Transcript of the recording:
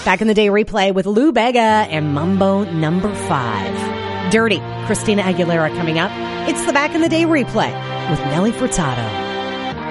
Back in the Day replay with Lou Bega and Mambo number 5. Dirty, Christina Aguilera coming up. It's the Back in the Day replay with Nelly Furtado.